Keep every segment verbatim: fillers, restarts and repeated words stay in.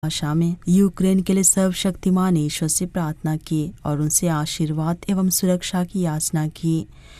भाषा में यूक्रेन के लिए सर्वशक्तिमान ईश्वर से प्रार्थना की और उनसे आशीर्वाद एवं सुरक्षा की याचना की।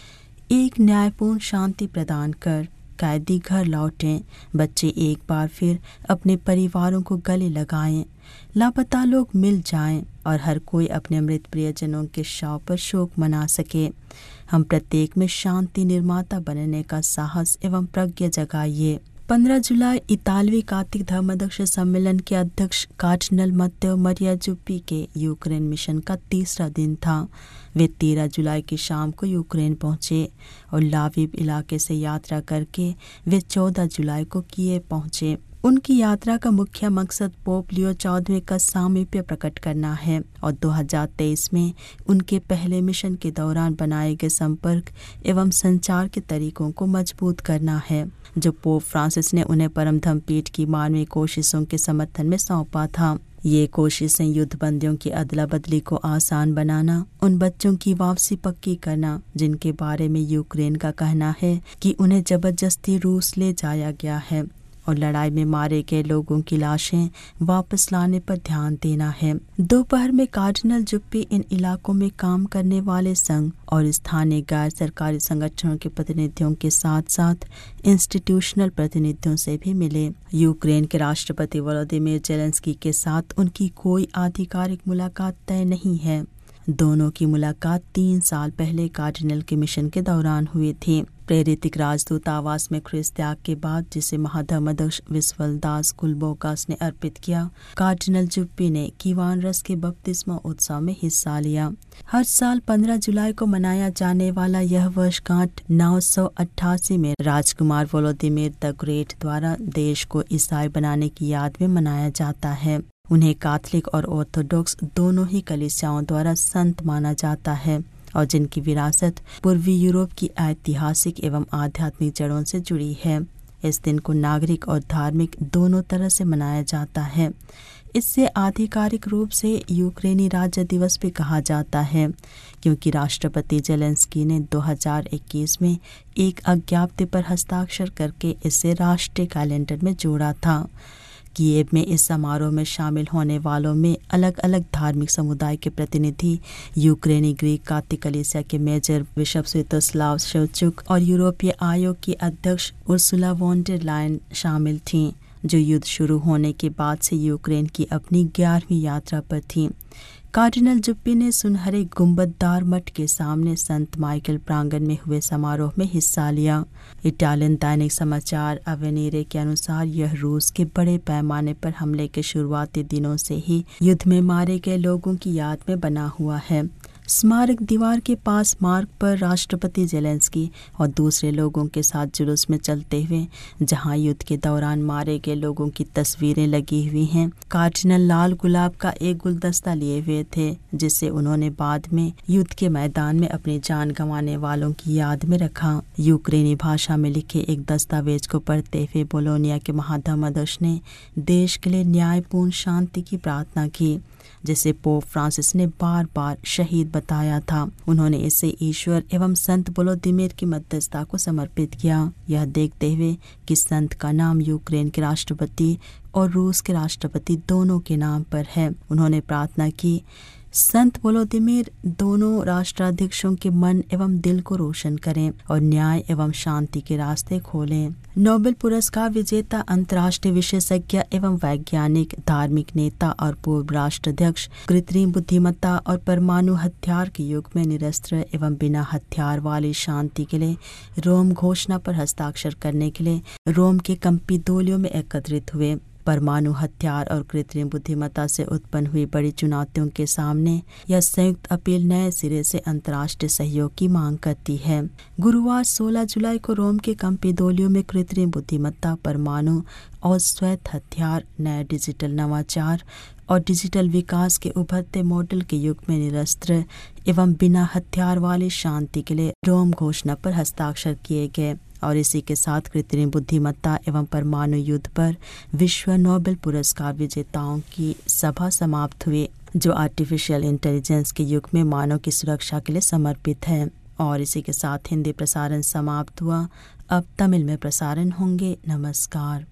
एक न्यायपूर्ण शांति प्रदान कर कैदी घर लौटें, बच्चे एक बार फिर अपने परिवारों को गले लगाएं, लापता लोग मिल जाएं और हर कोई अपने मृत प्रियजनों के शव पर शोक मना सके। हम प्रत्येक में शांति निर्माता बनने का साहस एवं प्रज्ञा जगाइए। पंद्रह जुलाई इतालवी कार्तिक धर्माध्यक्ष सम्मेलन के अध्यक्ष कार्डिनल मत्तेओ मरिया जुप्पी के यूक्रेन मिशन का तीसरा दिन था। वे तेरह जुलाई की शाम को यूक्रेन पहुंचे और लाविव इलाके से यात्रा करके वे चौदह जुलाई को कीव पहुंचे। उनकी यात्रा का मुख्य मकसद पोप लियो चौदहवें का सामीप्य प्रकट करना है और दो हज़ार तेईस में उनके पहले मिशन के दौरान बनाए गए संपर्क एवं संचार के तरीकों को मजबूत करना है, जो पोप फ्रांसिस ने उन्हें परमधम पीठ की मानवीय कोशिशों के समर्थन में सौंपा था। ये कोशिशें युद्ध बंदियों की अदला बदली को आसान बनाना, उन बच्चों की वापसी पक्की करना जिनके बारे में यूक्रेन का कहना है कि उन्हें जबरदस्ती रूस ले जाया गया है, और लड़ाई में मारे गए लोगों की लाशें वापस लाने पर ध्यान देना है। दोपहर में कार्डिनल जुप्पी इन इलाकों में काम करने वाले संघ और स्थानीय गैर सरकारी संगठनों के प्रतिनिधियों के साथ साथ इंस्टीट्यूशनल प्रतिनिधियों से भी मिले। यूक्रेन के राष्ट्रपति वोलोदिमीर जेलेंस्की के साथ उनकी कोई आधिकारिक मुलाकात तय नहीं है। दोनों की मुलाकात तीन साल पहले कार्डिनल के मिशन के दौरान हुई थी। प्रेरित राजदूत आवास में ख्रिस्त त्याग के बाद, जिसे महाधर्माध्यक्ष विश्वलदास कुलबोकास ने अर्पित किया, कार्डिनल जुप्पी ने कीवान रस के बपतिस्मा उत्सव में हिस्सा लिया। हर साल पंद्रह जुलाई को मनाया जाने वाला यह वर्षगांठ नौ सौ अट्ठासी में राजकुमार वोलोदिमीर द ग्रेट द्वारा देश को ईसाई बनाने की याद में मनाया जाता है। उन्हें कैथोलिक और ऑर्थोडॉक्स दोनों ही कलीसियाओं द्वारा संत माना जाता है और जिनकी विरासत पूर्वी यूरोप की ऐतिहासिक एवं आध्यात्मिक जड़ों से जुड़ी है। इस दिन को नागरिक और धार्मिक दोनों तरह से मनाया जाता है। इससे आधिकारिक रूप से यूक्रेनी राज्य दिवस भी कहा जाता है, क्योंकि राष्ट्रपति जेलेंस्की ने दो हज़ार इक्कीस में एक अज्ञप्ति पर हस्ताक्षर करके इसे राष्ट्रीय कैलेंडर में जोड़ा था। कीव में इस समारोह में शामिल होने वालों में अलग अलग धार्मिक समुदाय के प्रतिनिधि, यूक्रेनी ग्रीक काथिक कलीसिया के मेजर बिशप स्वितोस्लाव शेवचुक और यूरोपीय आयोग की अध्यक्ष उर्सुला वॉन डर लायन शामिल थीं, जो युद्ध शुरू होने के बाद से यूक्रेन की अपनी ग्यारहवीं यात्रा पर थीं। कार्डिनल जुप्पी ने सुनहरे गुंबददार मठ के सामने संत माइकल प्रांगण में हुए समारोह में हिस्सा लिया। इटालियन दैनिक समाचार अवेनीरे के अनुसार यह रूस के बड़े पैमाने पर हमले के शुरुआती दिनों से ही युद्ध में मारे गए लोगों की याद में बना हुआ है। स्मारक दीवार के पास मार्ग पर राष्ट्रपति जेलेंस्की और दूसरे लोगों के साथ जुलूस में चलते हुए, जहां युद्ध के दौरान मारे गए लोगों की तस्वीरें लगी हुई हैं, कार्डिनल लाल गुलाब का एक गुलदस्ता लिए हुए थे, जिसे उन्होंने बाद में युद्ध के मैदान में अपनी जान गंवाने वालों की याद में रखा। यूक्रेनी भाषा में लिखे एक दस्तावेज को पढ़ते हुए बोलोनिया के महाधर्माध्यक्ष ने देश के लिए न्यायपूर्ण शांति की प्रार्थना की, जिसे पोप फ्रांसिस ने बार बार शहीद बताया था। उन्होंने इसे ईश्वर एवं संत वोलोदिमीर की मध्यस्थता को समर्पित किया, यह देखते हुए कि संत का नाम यूक्रेन के राष्ट्रपति और रूस के राष्ट्रपति दोनों के नाम पर है। उन्होंने प्रार्थना की, संत वोलोदिमीर दोनों राष्ट्राध्यक्षों के मन एवं दिल को रोशन करें और न्याय एवं शांति के रास्ते खोलें। नोबेल पुरस्कार विजेता, अंतर्राष्ट्रीय विशेषज्ञ एवं वैज्ञानिक, धार्मिक नेता और पूर्व राष्ट्राध्यक्ष कृत्रिम बुद्धिमत्ता और परमाणु हथियार के युग में निरस्त्र एवं बिना हथियार वाली शांति के लिए रोम घोषणा पर हस्ताक्षर करने के लिए रोम के कंपिदोलियो में एकत्रित हुए। परमाणु हथियार और कृत्रिम बुद्धिमत्ता से उत्पन्न हुई बड़ी चुनौतियों के सामने यह संयुक्त अपील नए सिरे से अंतर्राष्ट्रीय सहयोग की मांग करती है। गुरुवार सोलह जुलाई को रोम के कंपिदोलियो में कृत्रिम बुद्धिमत्ता, परमाणु और स्वायत्त हथियार, नए डिजिटल नवाचार और डिजिटल विकास के उभरते मॉडल के युग में निरस्त्र एवं बिना हथियार वाली शांति के लिए रोम घोषणा पर हस्ताक्षर किए गए और इसी के साथ कृत्रिम बुद्धिमत्ता एवं परमाणु युद्ध पर विश्व नोबेल पुरस्कार विजेताओं की सभा समाप्त हुई, जो आर्टिफिशियल इंटेलिजेंस के युग में मानव की सुरक्षा के लिए समर्पित है। और इसी के साथ हिंदी प्रसारण समाप्त हुआ। अब तमिल में प्रसारण होंगे। नमस्कार।